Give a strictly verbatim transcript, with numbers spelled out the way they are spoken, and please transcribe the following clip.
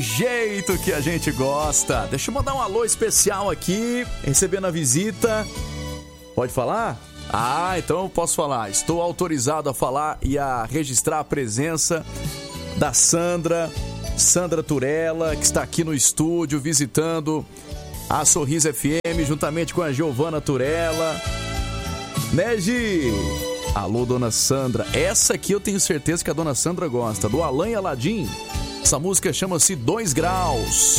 jeito que a gente gosta. Deixa eu mandar um alô especial aqui, recebendo a visita. Pode falar? Ah, então eu posso falar. Estou autorizado a falar e a registrar a presença da Sandra, Sandra Turella, que está aqui no estúdio visitando a Sorriso F M, juntamente com a Giovana Turella. Né, Gi? Alô, dona Sandra. Essa aqui eu tenho certeza que a dona Sandra gosta, do Alan e Aladim. Essa música chama-se Dois Graus.